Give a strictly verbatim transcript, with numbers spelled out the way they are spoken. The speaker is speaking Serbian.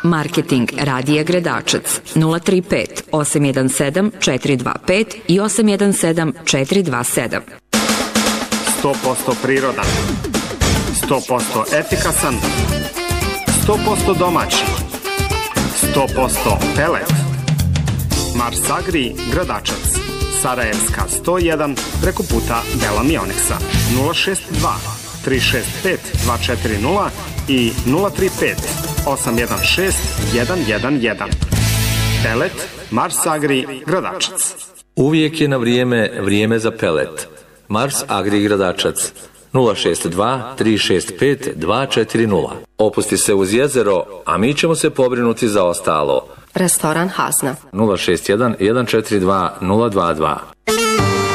Marketing Radija Gradačac nula tri pet osam jedan sedam četiri dva pet i osam jedan sedam četiri dva sedam. sto posto prirodan, sto posto efikasan, sto posto domaći, sto posto pelet. Mars Agri Gradačac, Sarajevska sto jedan, preko puta Bela Mioneksa, nula šest dva tri šest pet dva četiri nula i nula tri pet osam jedan šest jedan jedan jedan. Pelet Mars Agri Gradačac. Uvijek je na vrijeme vrijeme za pelet. Mars Agri Gradačac nula šest dva tri šest pet dva četiri nula. Opusti se uz jezero, a mi ćemo se pobrinuti za ostalo. Restoran Hazna nula šest jedan jedan četiri dva nula dva dva.